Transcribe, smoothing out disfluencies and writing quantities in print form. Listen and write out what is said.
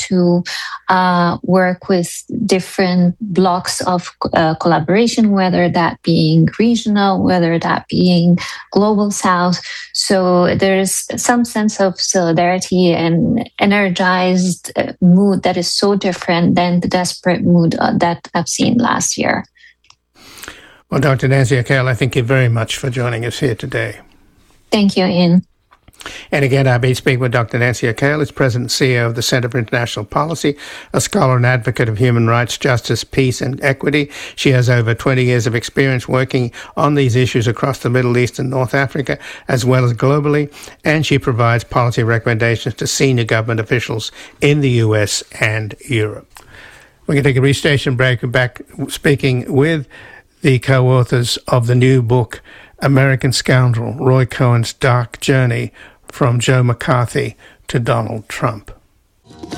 to work with different blocks of collaboration, whether that being regional, whether that being global south. So there's some sense of solidarity and energized mood that is so different than the desperate mood that I've seen last year. Well, Dr. Nancy Akelle, I thank you very much for joining us here today. Thank you, Ian. And again, I've been speaking with Dr. Nancy Akelle, is President and CEO of the Center for International Policy, a scholar and advocate of human rights, justice, peace, and equity. She has over 20 years of experience working on these issues across the Middle East and North Africa, as well as globally, and she provides policy recommendations to senior government officials in the US and Europe. We're going to take a restation break. We're back speaking with the co-authors of the new book, American Scoundrel, Roy Cohen's Dark Journey from Joe McCarthy to Donald Trump.